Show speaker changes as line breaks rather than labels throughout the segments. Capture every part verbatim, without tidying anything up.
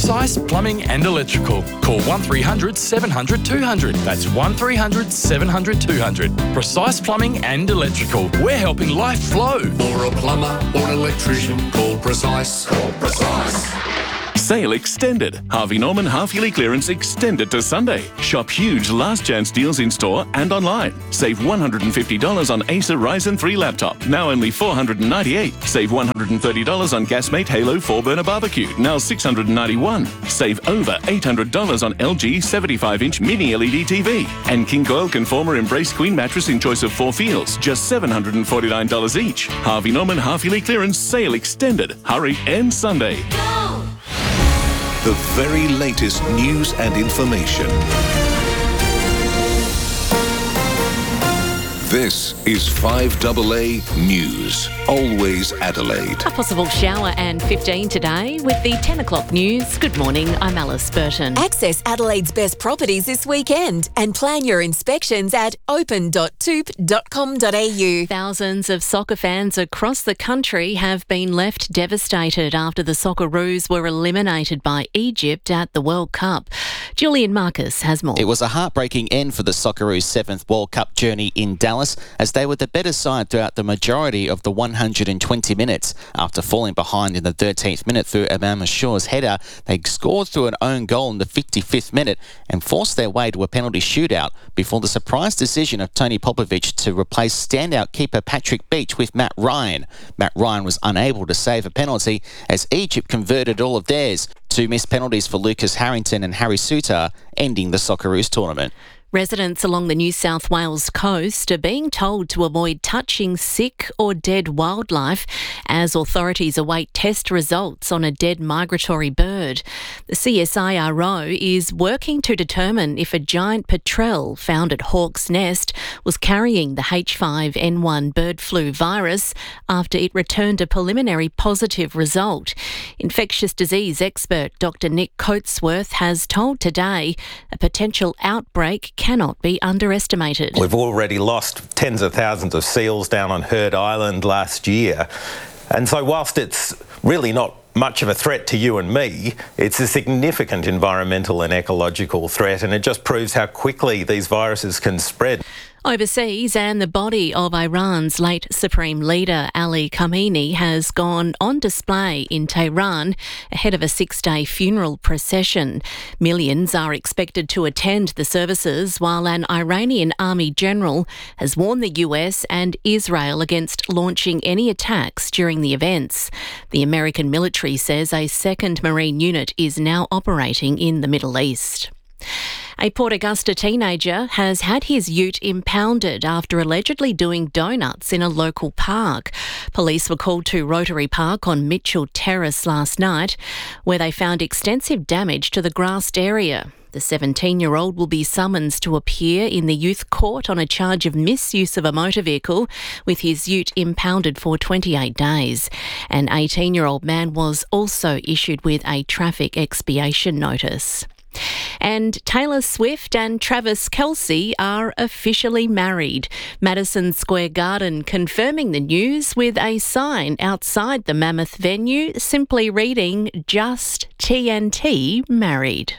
Precise Plumbing and Electrical. Call one three hundred seven hundred two hundred. That's one three hundred seven hundred two hundred. Precise Plumbing and Electrical. We're helping life flow.
Or a plumber or an electrician. Call Precise. Call Precise.
Sale extended. Harvey Norman half-yearly clearance extended to Sunday. Shop huge last chance deals in store and online. Save one hundred fifty dollars on Acer Ryzen three laptop, now only four hundred ninety-eight dollars. Save one hundred thirty dollars on Gasmate Halo four burner barbecue, now six hundred ninety-one dollars. Save over eight hundred dollars on L G seventy-five inch mini L E D T V. And King Coil Conformer Embrace Queen mattress in choice of four feels, just seven hundred forty-nine dollars each. Harvey Norman half-yearly clearance sale extended. Hurry, end Sunday.
The very latest news and information. This is five A A News. Always Adelaide.
A possible shower and fifteen today with the ten o'clock news. Good morning, I'm Alice Burton.
Access Adelaide's best properties this weekend and plan your inspections at open dot toop dot com dot a u.
Thousands of soccer fans across the country have been left devastated after the Socceroos were eliminated by Egypt at the World Cup. Julian Marcus has more.
It was a heartbreaking end for the Socceroos' seventh World Cup journey in Dallas, as they were the better side throughout the majority of the one hundred twenty minutes. After falling behind in the thirteenth minute through Imam Ashur's header, they scored through an own goal in the fifty-fifth minute and forced their way to a penalty shootout before the surprise decision of Tony Popovic to replace standout keeper Patrick Beach with Matt Ryan. Matt Ryan was unable to save a penalty as Egypt converted all of theirs. Two missed penalties for Lucas Harrington and Harry Suter, ending the Socceroos tournament.
Residents along the New South Wales coast are being told to avoid touching sick or dead wildlife as authorities await test results on a dead migratory bird. The C S I R O is working to determine if a giant petrel found at Hawk's Nest was carrying the H five N one bird flu virus after it returned a preliminary positive result. Infectious disease expert Doctor Nick Coatsworth has told Today a potential outbreak cannot be underestimated.
We've already lost tens of thousands of seals down on Heard Island last year. And so whilst it's really not much of a threat to you and me, it's a significant environmental and ecological threat, and it just proves how quickly these viruses can spread.
Overseas, and the body of Iran's late Supreme Leader Ali Khamenei has gone on display in Tehran ahead of a six-day funeral procession. Millions are expected to attend the services, while an Iranian army general has warned the U S and Israel against launching any attacks during the events. The American military says a second Marine unit is now operating in the Middle East. A Port Augusta teenager has had his ute impounded after allegedly doing donuts in a local park. Police were called to Rotary Park on Mitchell Terrace last night, where they found extensive damage to the grassed area. The seventeen-year-old will be summoned to appear in the youth court on a charge of misuse of a motor vehicle, with his ute impounded for twenty-eight days. An eighteen-year-old man was also issued with a traffic expiation notice. And Taylor Swift and Travis Kelce are officially married. Madison Square Garden confirming the news with a sign outside the Mammoth venue simply reading, "Just T N T Married."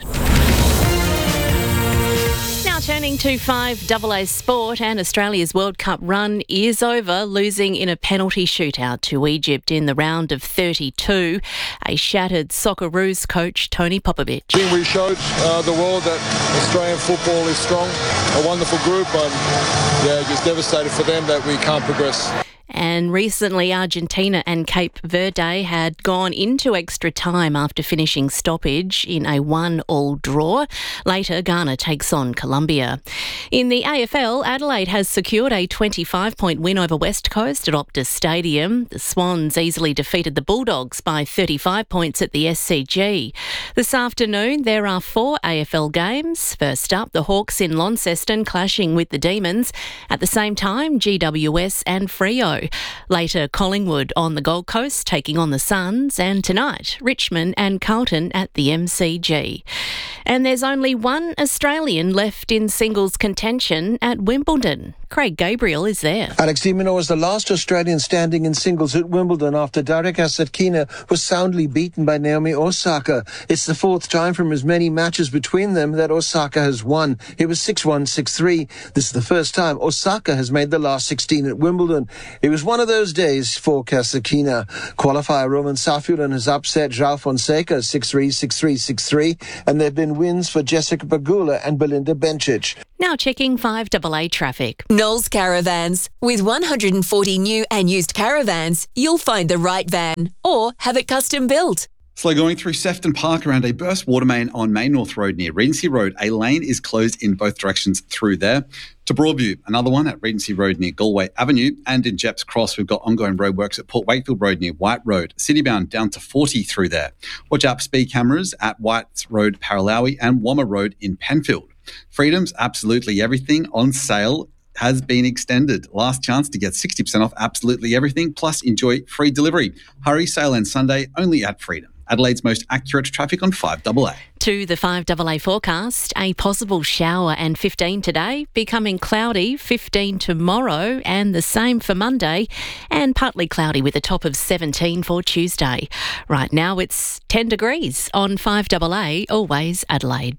Now turning to five A A sport, and Australia's World Cup run is over, losing in a penalty shootout to Egypt in the round of thirty-two. A shattered Socceroos coach Tony Popovic.
I think we showed uh, the world that Australian football is strong, a wonderful group, and yeah, just devastated for them that we can't progress.
And recently, Argentina and Cape Verde had gone into extra time after finishing stoppage in a one-all draw. Later, Ghana takes on Colombia. In the A F L, Adelaide has secured a twenty-five point win over West Coast at Optus Stadium. The Swans easily defeated the Bulldogs by thirty-five points at the S C G. This afternoon, there are four A F L games. First up, the Hawks in Launceston clashing with the Demons. At the same time, G W S and Freo. Later, Collingwood on the Gold Coast taking on the Suns, and tonight, Richmond and Carlton at the M C G. And there's only one Australian left in singles contention at Wimbledon. Craig Gabriel is there.
Alex de Minaur was the last Australian standing in singles at Wimbledon after Darika Satkina was soundly beaten by Naomi Osaka. It's the fourth time from as many matches between them that Osaka has won. It was six one, six three. This is the first time Osaka has made the last sixteen at Wimbledon. It was one of those days for Kasatkina. Qualifier Roman Safiullin has upset João Fonseca six three, six three, six three, and there have been wins for Jessica Pegula and Belinda Bencic.
Now checking five double A traffic.
Knowles Caravans. With one hundred forty new and used caravans, you'll find the right van or have it custom built.
Slow going through Sefton Park around a burst water main on Main North Road near Regency Road. A lane is closed in both directions through there. To Broadview, another one at Regency Road near Galway Avenue. And in Jepps Cross, we've got ongoing roadworks at Port Wakefield Road near White Road. Citybound down to forty through there. Watch out speed cameras at White's Road, Paralawi and Wammer Road in Penfield. Freedom's absolutely everything on sale has been extended. Last chance to get sixty percent off absolutely everything, plus enjoy free delivery. Hurry, sale ends Sunday only at Freedom. Adelaide's most accurate traffic on five double A.
To the five double A forecast, a possible shower and fifteen today, becoming cloudy, fifteen tomorrow, and the same for Monday, and partly cloudy with a top of seventeen for Tuesday. Right now it's ten degrees on five double A, always Adelaide.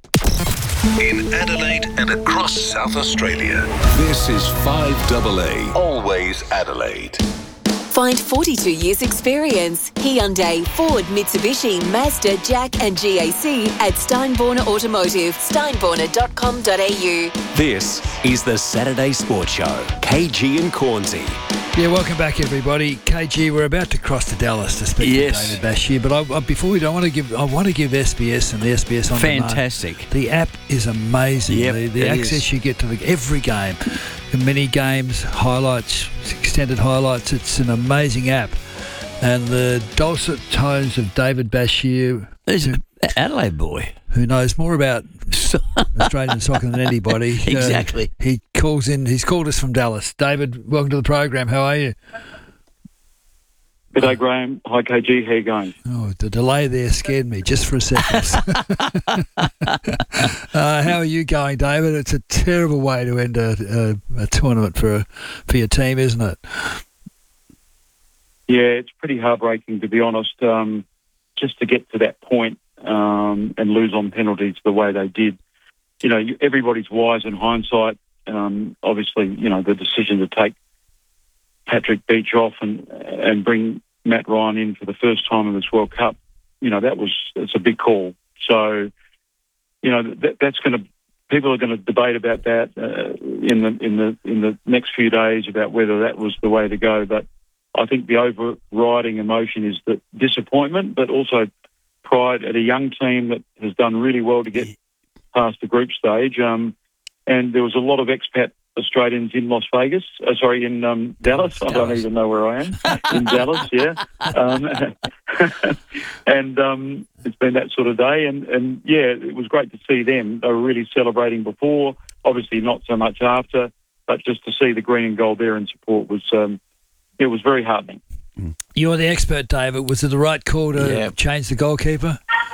In Adelaide and across South Australia, this is five double A, always Adelaide.
Find forty-two years experience. Hyundai, Ford, Mitsubishi, Mazda, Jack and G A C at Steinborner Automotive, steinborner dot com dot a u.
This is the Saturday Sports Show. K G and Cornsey.
Yeah, welcome back, everybody. K G, we're about to cross to Dallas to speak
yes.
to David Bashir, but I, I, before we do, I want to give I want to give S B S and the S B S on
fantastic.
Demand. The app is amazing.
Yep,
the the access is. you get to the, every game, the mini games, highlights, extended highlights. It's an amazing app, and the dulcet tones of David Bashir.
He's an Adelaide boy
who knows more about Australian soccer than anybody.
Exactly.
Uh, he calls in. He's called us from Dallas. David, welcome to the program. How are you?
Good day, Graham. Hi, K G. How you going?
Oh, the delay there scared me just for a second. uh, how are you going, David? It's a terrible way to end a, a, a tournament for a, for your team, isn't it?
Yeah, it's pretty heartbreaking, to be honest. Um, just to get to that point um, and lose on penalties the way they did. You know, you, everybody's wise in hindsight. Um, obviously, you know, the decision to take Patrick Beach off and and bring Matt Ryan in for the first time in this World Cup, you know, that was it's a big call. So, you know, that, that's going to people are going to debate about that uh, in the in the in the next few days about whether that was the way to go. But I think the overriding emotion is the disappointment, but also pride at a young team that has done really well to get past the group stage. Um, and there was a lot of expat Australians in Las Vegas, uh, sorry, in um, Dallas. Dallas. I don't even know where I am. In Dallas, yeah. Um, and um, it's been that sort of day. And, and, yeah, it was great to see them. They were really celebrating before, obviously not so much after, but just to see the green and gold there in support was, um, it was very heartening.
You're the expert, David. Was it the right call to
yeah.
change the goalkeeper?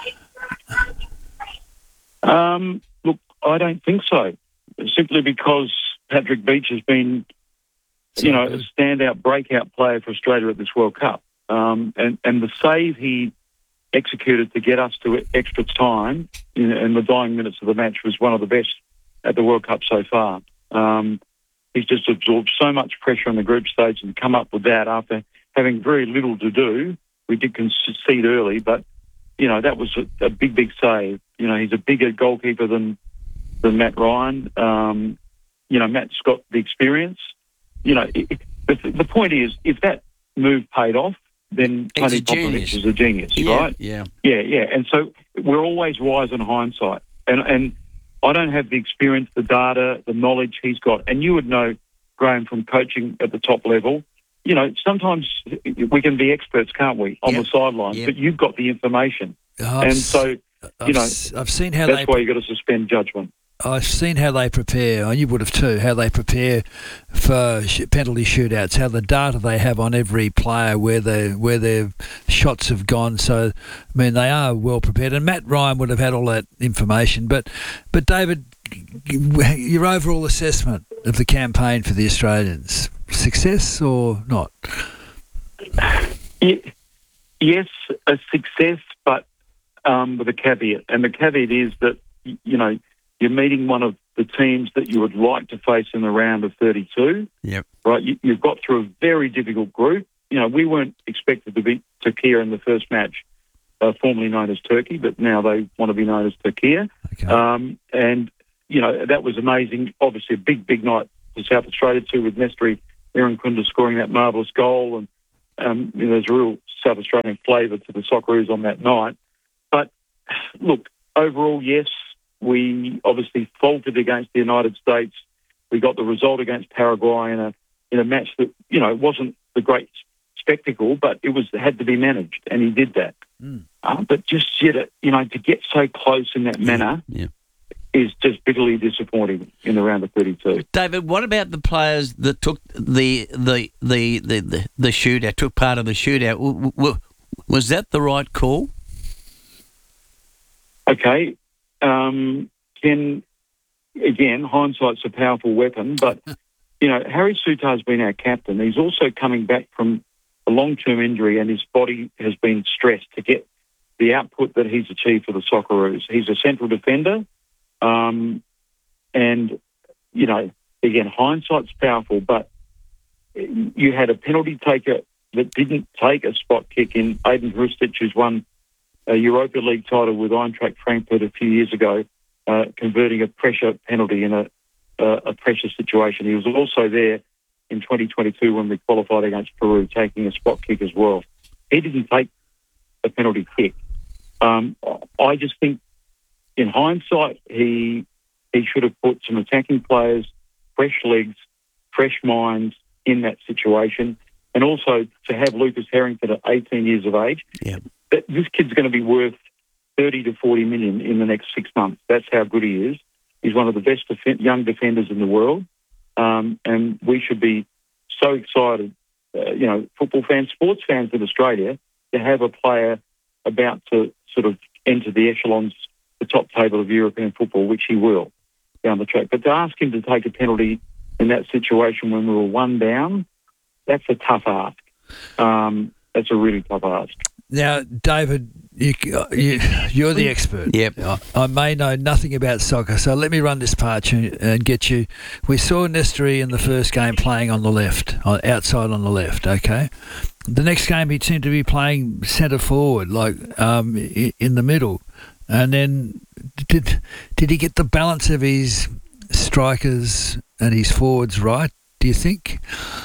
Um, look, I don't think so. Simply because Patrick Beach has been, you know, a standout breakout player for Australia at this World Cup. Um, and, and the save he executed to get us to extra time in, in the dying minutes of the match was one of the best at the World Cup so far. Um, he's just absorbed so much pressure on the group stage and come up with that after having very little to do. We did concede early, but, you know, that was a, a big, big save. You know, he's a bigger goalkeeper than than Matt Ryan. Um, you know, Matt's got the experience. You know, it, it, the, the point is, if that move paid off, then Tony Popovich is a genius,
yeah,
right?
Yeah,
yeah, yeah. And so we're always wise in hindsight. And and I don't have the experience, the data, the knowledge he's got. And you would know, Graham, from coaching at the top level, you know, sometimes we can be experts, can't we, on
yep.
the sidelines,
yep.
but you've got the information.
Oh,
and so, you
I've,
know,
I've seen how
that's
they...
why you've got to suspend judgment.
I've seen how they prepare, and you would have too, how they prepare for sh- penalty shootouts, how the data they have on every player, where they where their shots have gone. So, I mean, they are well prepared. And Matt Ryan would have had all that information. But, but David, your overall assessment of the campaign for the Australians, success or not?
Yes, a success, but um, with a caveat. And the caveat is that, you know, you're meeting one of the teams that you would like to face in the round of thirty-two.
Yep.
Right, you, you've got through a very difficult group. You know, we weren't expected to beat Turkey in the first match, uh, formerly known as Turkey, but now they want to be known as Turkey.
Okay.
Um, and, you know, that was amazing. Obviously, a big, big night for South Australia too, with Nestri Irankunda scoring that marvellous goal. And um, you know, there's a real South Australian flavour to the Socceroos on that night. But, look, overall, yes, we obviously faltered against the United States. We got the result against Paraguay in a in a match that, you know, wasn't the great spectacle, but it was had to be managed, and he did that.
Mm.
Uh, but just yet, you know, to get so close in that manner
Yeah.
is just bitterly disappointing in the round of thirty-two.
David, what about the players that took the the the the, the, the shootout, took part of the shootout? W- w- was that the right call?
Okay. Um, Ken, again, hindsight's a powerful weapon, but, you know, Harry Souttar's been our captain. He's also coming back from a long-term injury, and his body has been stressed to get the output that he's achieved for the Socceroos. He's a central defender, um, and, you know, again, hindsight's powerful, but you had a penalty taker that didn't take a spot kick in Aiden Hrustic, who's won a Europa League title with Eintracht Frankfurt a few years ago, uh, converting a pressure penalty in a, uh, a pressure situation. He was also there in twenty twenty-two when we qualified against Peru, taking a spot kick as well. He didn't take a penalty kick. Um, I just think, in hindsight, he he should have put some attacking players, fresh legs, fresh minds in that situation, and also to have Lucas Harrington at eighteen years of age.
Yeah.
This kid's going to be worth thirty to forty million in the next six months. That's how good he is. He's one of the best def- young defenders in the world, um, and we should be so excited, uh, you know, football fans, sports fans in Australia, to have a player about to sort of enter the echelons, the top table of European football, which he will down the track. But to ask him to take a penalty in that situation when we were one down, that's a tough ask. Um, that's a really tough ask.
Now, David, you, you, you're the expert.
Yep.
I, I may know nothing about soccer, so let me run this part and get you. We saw Nestri in the first game playing on the left, outside on the left, okay? The next game he seemed to be playing centre forward, like um, in the middle. And then did did he get the balance of his strikers and his forwards right, do you think?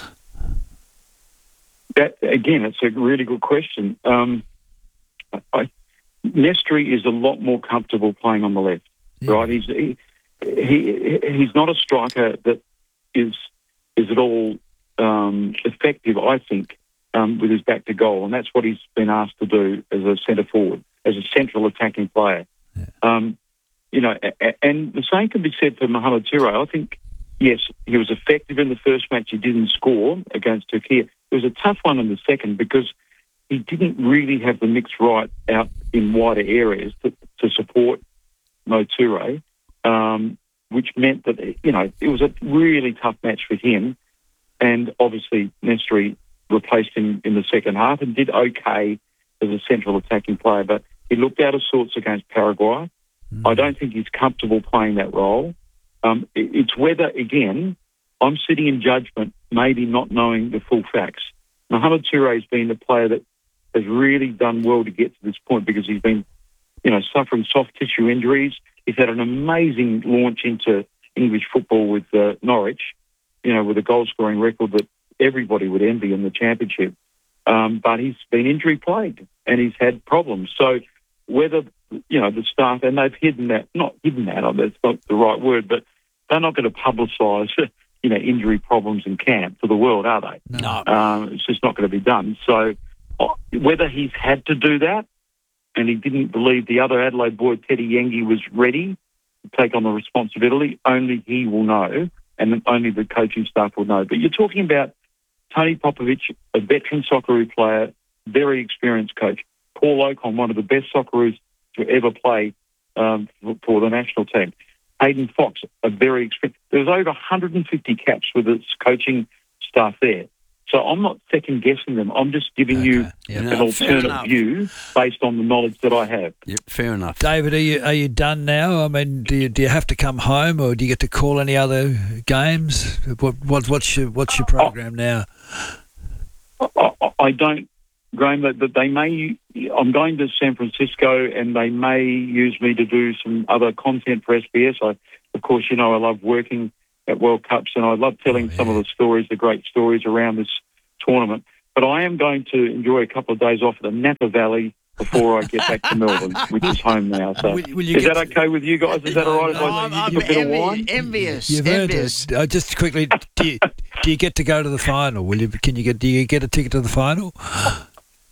That, again, it's a really good question. Um, I, Nestri is a lot more comfortable playing on the left, yeah. right? He's he, he he's not a striker that is is at all um, effective, I think, um, with his back to goal, and that's what he's been asked to do as a centre forward, as a central attacking player. Yeah. Um, you know, and the same can be said for Mohamed Touré. I think, yes, he was effective in the first match. He didn't score against Turkey. It was a tough one in the second because he didn't really have the mix right out in wider areas to, to support Mo Touré, um, which meant that, you know, it was a really tough match for him. And obviously Nestri replaced him in the second half and did okay as a central attacking player, but he looked out of sorts against Paraguay. Mm. I don't think he's comfortable playing that role. Um, it, it's whether, again, I'm sitting in judgment, maybe not knowing the full facts. Mohamed Touré has been a player that has really done well to get to this point because he's been, you know, suffering soft tissue injuries. He's had an amazing launch into English football with uh, Norwich, you know, with a goal-scoring record that everybody would envy in the championship. Um, but he's been injury-plagued and he's had problems. So whether, you know, the staff, and they've hidden that, not hidden that, that's not the right word, but they're not going to publicise you know, injury problems in camp to the world, are they?
No.
Um, it's just not going to be done. So uh, whether he's had to do that and he didn't believe the other Adelaide boy, Teddy Yengi, was ready, take on the responsibility, only he will know, and only the coaching staff will know. But you're talking about Tony Popovich, a veteran Socceroo player, very experienced coach. Paul Ocon, one of the best Socceroos to ever play um, for, for the national team. Hayden Fox, a very experienced. There was over one hundred fifty caps with its coaching staff there. So I'm not second guessing them. I'm just giving okay. you
yeah.
an
no,
alternate view based on the knowledge that I have.
Yep, fair enough.
David, are you are you done now? I mean, do you, do you have to come home, or do you get to call any other games? What, what what's your what's your program now?
I, I don't, Graham. That they may. I'm going to San Francisco, and they may use me to do some other content for S B S. I, of course, you know, I love working at World Cups, and I love telling oh, yeah. some of the stories, the great stories around this tournament. But I am going to enjoy a couple of days off at the Napa Valley before I get back to Melbourne, which is home now. So will, will is that okay with you guys? Is that all right? If I
I'm, I'm
a bit
envious,
of wine?
envious.
You've
envious.
earned it. Uh, just quickly, do you, do you get to go to the final? Will you? Can you get? Do you get a ticket to the final?
I,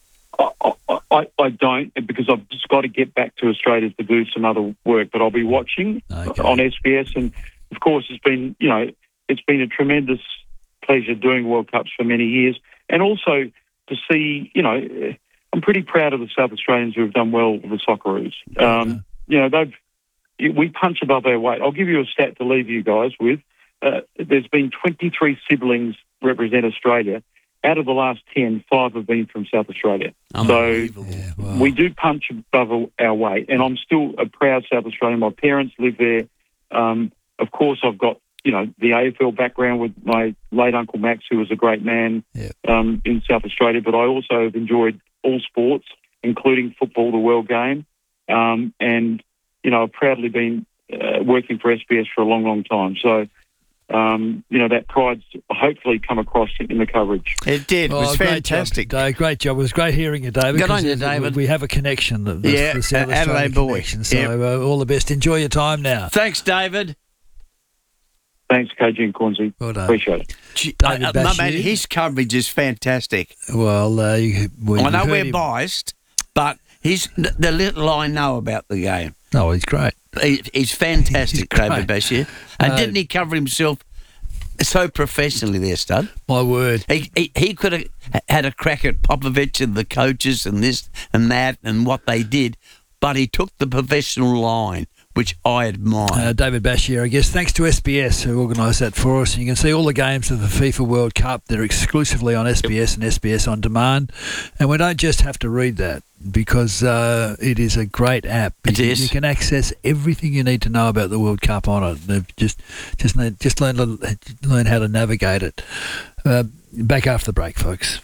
I, I don't, because I've just got to get back to Australia to do some other work. But I'll be watching okay. on S B S, and of course, it's been you know it's been a tremendous pleasure doing World Cups for many years, and also to see you know. I'm pretty proud of the South Australians who have done well with the Socceroos. Um, you know, they've we punch above our weight. I'll give you a stat to leave you guys with. Uh, there's been twenty-three siblings represent Australia. Out of the last ten, five have been from South Australia. So
yeah, wow.
we do punch above our weight, and I'm still a proud South Australian. My parents live there. Um, of course, I've got you know the A F L background with my late Uncle Max, who was a great man
yeah.
um, in South Australia. But I also have enjoyed all sports, including football, the world game. Um, and, you know, I've proudly been uh, working for S B S for a long, long time. So, um, you know, that pride's hopefully come across in the coverage.
It did. It was
oh,
fantastic.
Great job, great job. It was great hearing you, David.
Good on you, David.
We have a connection. The, the,
yeah,
the South
Adelaide boy.
Connection. So
yep.
uh, all the best. Enjoy your time now.
Thanks, David.
Thanks, K G and Cornsey.
Well done.
Appreciate it.
Gee, uh, my man, his coverage is fantastic.
Well, uh, you, well
I know we're
him.
biased, but he's the little I know about the game.
Oh, he's great.
He, he's fantastic,
he's
David Bashir. And uh, didn't he cover himself so professionally there, Stud?
My word.
He, he he could have had a crack at Popovich and the coaches and this and that and what they did, but he took the professional line, which I admire.
Uh, David Bashir, I guess. Thanks to S B S who organised that for us. And you can see all the games of the FIFA World Cup. They're exclusively on S B S and S B S On Demand. And we don't just have to read that because uh, it is a great app.
It
you,
is.
You can access everything you need to know about the World Cup on it. They've just just just learn, learn how to navigate it. Uh, back after the break, folks.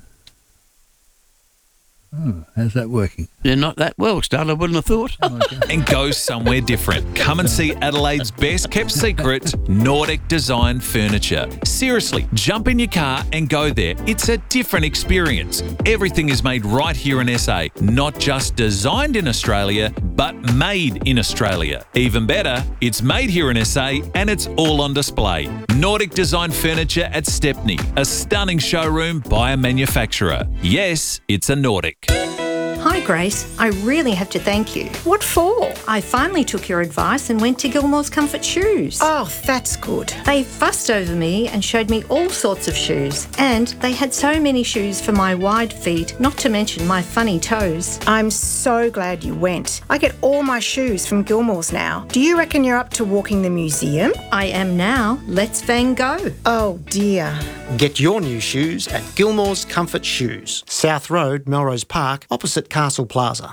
Oh, how's that working?
They're not that well, Stud, I wouldn't have thought.
And go somewhere different. Come and see Adelaide's best kept secret, Nordic Design Furniture. Seriously, jump in your car and go there. It's a different experience. Everything is made right here in S A. Not just designed in Australia, but made in Australia. Even better, it's made here in S A and it's all on display. Nordic Design Furniture at Stepney, a stunning showroom by a manufacturer. Yes, it's a Nordic.
Hi Grace, I really have to thank you.
What for?
I finally took your advice and went to Gilmore's Comfort Shoes.
Oh, that's good.
They fussed over me and showed me all sorts of shoes. And they had so many shoes for my wide feet, not to mention my funny toes.
I'm so glad you went. I get all my shoes from Gilmore's now. Do you reckon you're up to walking the museum?
I am now. Let's Van Gogh.
Oh dear.
Get your new shoes at Gilmore's Comfort Shoes, South Road, Melrose Park, opposite Castle Plaza.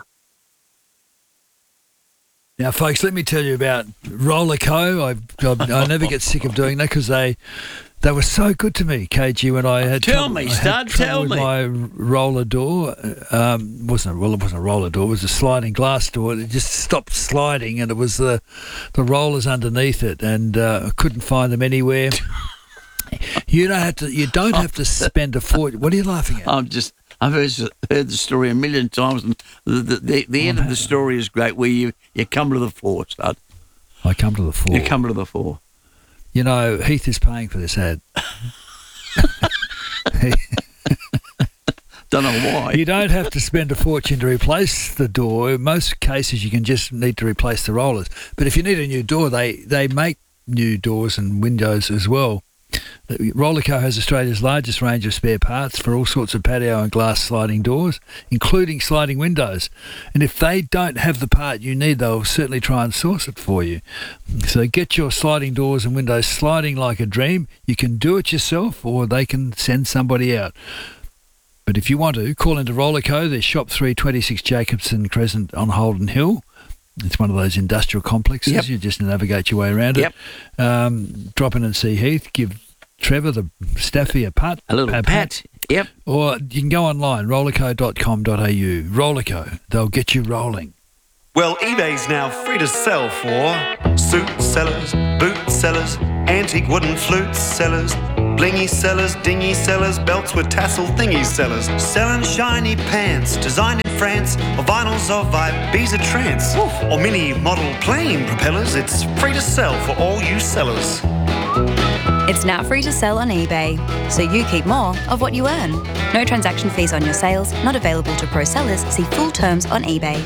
Now, folks, let me tell you about Rollerco. I, I, I never get sick of doing that because they they were so good to me, K G, when I had
tell
trouble,
me,
I had
Stud,
trouble
tell
with
me.
my roller door. Um, wasn't well, it wasn't a roller door. It was a sliding glass door. It just stopped sliding, and it was the the rollers underneath it, and uh, I couldn't find them anywhere. You don't have to. You don't have to spend a fortune. What are you laughing at?
I'm just. I've heard, heard the story a million times, and the the, the, the end of the story is great. Where you, you come to the fore, Stud.
I come to the fore.
You come to the fore.
You know, Heath is paying for this ad.
Don't know why.
You don't have to spend a fortune to replace the door. In most cases, you can just need to replace the rollers. But if you need a new door, they, they make new doors and windows as well. Rollerco has Australia's largest range of spare parts for all sorts of patio and glass sliding doors, including sliding windows. And if they don't have the part you need, they'll certainly try and source it for you. So get your sliding doors and windows sliding like a dream. You can do it yourself, or they can send somebody out. But if you want to, call into Rollerco. They're Shop three twenty-six Jacobson Crescent on Holden Hill. It's one of those industrial complexes.
Yep.
You just navigate your way around
Yep.
it. Um, drop in and see Heath. Give Trevor, the staffy, a pat.
A little pat. Yep.
Or you can go online, rollerco dot com dot a u. Rollerco. They'll get you rolling.
Well, eBay's now free to sell for suit sellers, boot sellers, antique wooden flute sellers, blingy sellers, dingy sellers, belts with tassel thingy sellers, selling shiny pants designed in France, or vinyls of Ibiza trance, or mini model plane propellers. It's free to sell for all you sellers.
It's now free to sell on eBay, so you keep more of what you earn. No transaction fees on your sales, not available to pro sellers. See full terms on eBay.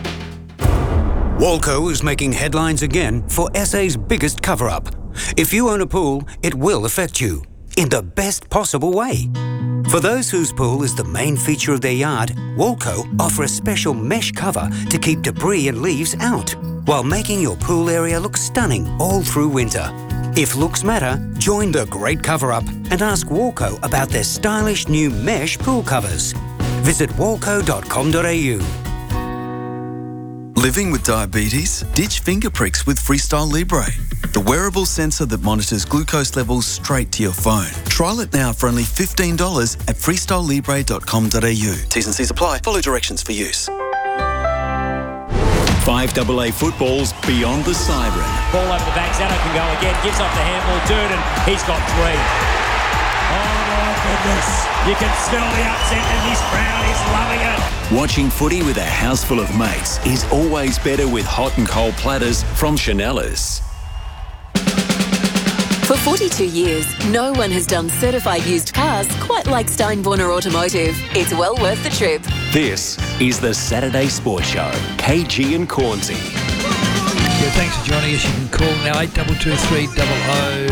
Walco is making headlines again for S A's biggest cover-up. If you own a pool, it will affect you, in the best possible way. For those whose pool is the main feature of their yard, Walco offer a special mesh cover to keep debris and leaves out, while making your pool area look stunning all through winter. If looks matter, join the great cover-up and ask Walco about their stylish new mesh pool covers. Visit walco dot com dot a u.
Living with diabetes? Ditch finger pricks with Freestyle Libre, the wearable sensor that monitors glucose levels straight to your phone. Trial it now for only fifteen dollars at freestyle libre dot com dot a u. T's and C's apply. Follow directions for use.
five A A football's Beyond the Siren.
Ball over the back, Zano can go again, gives up the handball, Durden, he's got three. Oh my goodness, you can smell the upset and he's proud, he's loving it.
Watching footy with a house full of mates is always better with hot and cold platters from Chanellas.
For forty-two years, no one has done certified used cars quite like Steinborner Automotive. It's well worth the trip.
This is the Saturday Sports Show. K G and Cornsey.
Yeah, thanks for joining us. You can call now eight two two three oh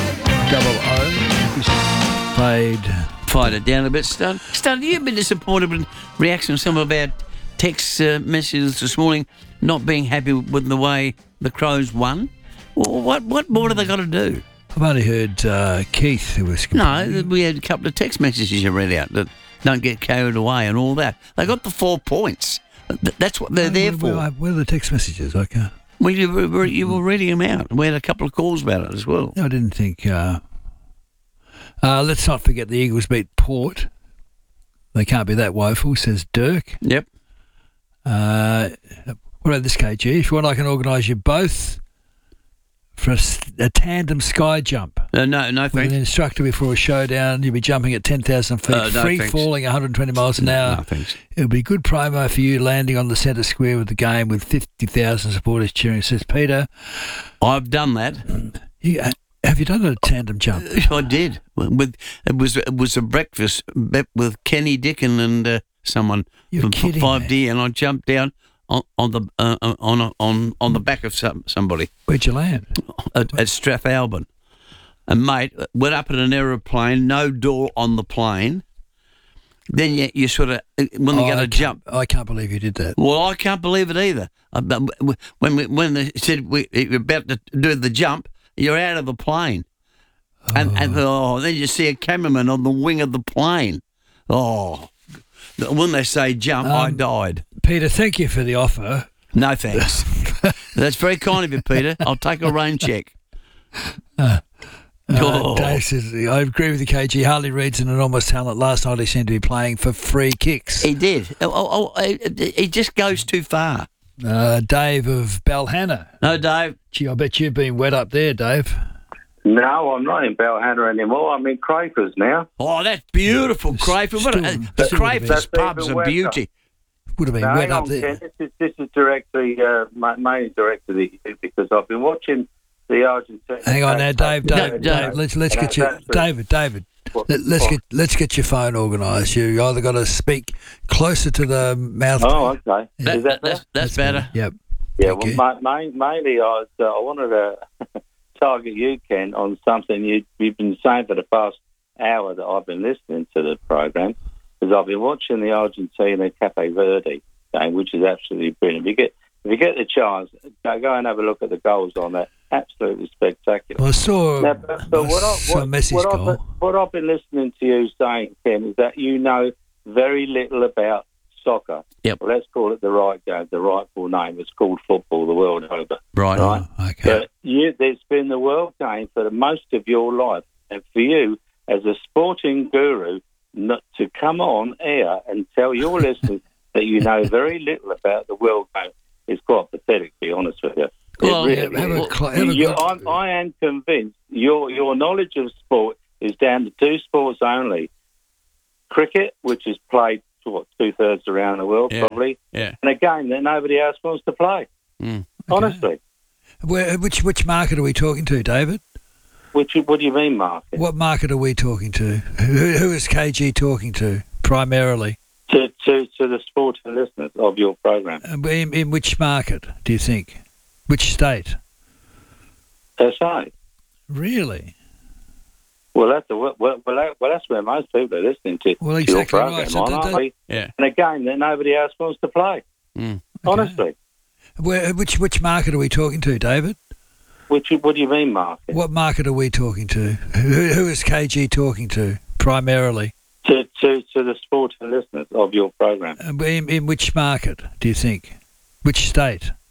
oh oh. Played.
Fired it down a bit, Stud. Stud, you've been disappointed with the reaction of some of our text uh, messages this morning, not being happy with the way the Crows won. Well, what what more do they got to do?
I've only heard uh, Keith who was...
No, we had a couple of text messages you read out that don't get carried away and all that. They got the four points. That's what they're there for.
Where, where are the text messages? Okay.
Well, you were, you were reading them out. We had a couple of calls about it as well.
I didn't think... Uh, uh, let's not forget the Eagles beat Port. They can't be that woeful, says Dirk.
Yep.
Uh, what about this, K G? If you want, I can organise you both for a, a tandem sky jump.
Uh, no, no thanks.
With an instructor before a showdown. You'll be jumping at ten thousand feet,
uh, no,
free
thanks.
falling one hundred twenty miles an hour.
No, thanks.
It'll be good promo for you landing on the centre square with the game with fifty thousand supporters cheering, says Peter.
I've done that.
You, uh, have you done a tandem jump?
I did. With it was it was a breakfast with Kenny Dickin and uh, someone
You're
from
kidding
five D,
me.
and I jumped down on, on the uh, on a, on on the back of some, somebody.
Where'd you land?
At, at Strathalbyn. And mate, went up in an aeroplane, no door on the plane. Then you, you sort of when they
Oh,
go
I
to
can't-
jump.
I can't believe you did that.
Well, I can't believe it either. Uh, but When we, when they said we, you're about to do the jump, you're out of the plane, and and oh, then you see a cameraman on the wing of the plane. Oh, when they say jump, I
Um,
died.
Peter, thank you for the offer.
No thanks. That's very kind of you, Peter. I'll take a rain check.
Uh,
Oh.
Dave says, I agree with you, K G. Harley Reid's an enormous talent. Last night he seemed to be playing for free kicks.
He did. Oh, oh, oh, he just goes too far.
Uh, Dave of Balhanna.
No, Dave.
Gee, I bet you've been wet up there, Dave.
No, I'm not in Balhanna anymore. I'm in Crapers now.
Oh, that's beautiful, Crayford. What a,
Still-
the
still
Crayford's
That's
pub's
even
a
wetter.
beauty.
Would have been
No,
wet
hang
up
on,
there.
Ken. This is, this is directly, uh, ma- mainly directed at you because I've been watching the Argentina.
Hang on now, Dave, Dave,
No,
Dave.
no.
Let's let's
And
get you,
that's-
David, David.
what,
Let, let's
what-
get let's get your phone organised. You either got to speak closer to the mouth.
Oh, okay.
That-
Is that
that's
better?
that's better.
Yep.
Yeah,
Thank
well, ma- ma- mainly I was, uh, I wanted to target you, Ken, on something you, you've been saying for the past hour that I've been listening to the program, because I've been watching the Argentina Cape Verde game, which is absolutely brilliant. If you get if you get the chance, go go and have a look at the goals on that. Absolutely spectacular.
Well, I saw,
Now, but, but what, I,
saw
what,
Messi's
what,
goal.
I've, what I've been listening to you saying, Ken, is that you know very little about soccer.
Yep.
Well, let's call it the right game, the rightful name. It's called football the world over.
Right.
Right.
Oh, okay.
But you, there's been the world game for the most of your life, and for you, as a sporting guru, not to come on air and tell your listeners that you know very little about the world game is quite pathetic, to be honest with you.
Well,
it really
have a
is.
cl- have a
You-
good-
I'm, I am convinced your your knowledge of sport is down to two sports only: cricket, which is played what two thirds around the world,
Yeah.
probably,
Yeah.
and a game that nobody else wants to play.
Mm.
Honestly,
Where, which which market are we talking to, David?
which what do you mean, Mark?
What market are we talking to? Who, who is K G talking to primarily?
To to to the sporting listeners of your program,
Uh, In, in which market do you think? Which state?
S A.
Really?
Well, that's the, well, well, that- well, that's where most people are listening to
Well,
to
exactly
your program,
right. So
on,
that-
aren't
that-
we?
Yeah.
And a game that nobody else wants to play.
Mm.
Honestly,
Where, which which market are we talking to, David?
which what do you mean, Mark?
What market are we talking to? Who, who is K G talking to primarily?
To to to the sporting listeners of your program.
Uh, In, in which market do you think? Which state?